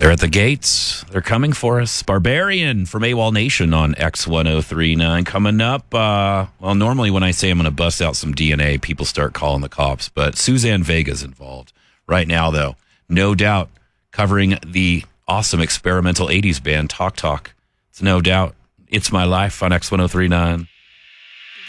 They're at the gates. They're coming for us. Barbarian from AWOL Nation on X1039 coming up. Well, normally when I say I'm going to bust out some DNA, people start calling the cops. But Suzanne Vega's involved. Right now, though, no doubt covering the awesome experimental 80s band Talk Talk. It's No Doubt. It's My Life on X1039.